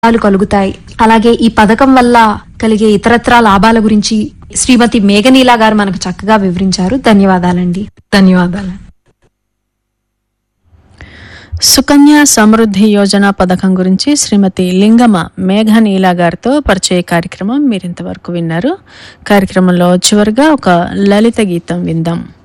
లాభాలు కలుగుతాయి. అలాగే ఈ పథకం వల్ల కలిగే ఇతరత్రా లాభాల గురించి శ్రీమతి మేఘనీలా గారు మనకు చక్కగా వివరించారు. ధన్యవాదాలండి. ధన్యవాదాలు. సుకన్య సమృద్ధి యోజన పథకం గురించి శ్రీమతి లింగమ మేఘనీలా గారితో పరిచయ కార్యక్రమం మీరింతవరకు విన్నారు. కార్యక్రమంలో చివరిగా ఒక లలిత గీతం విందాం.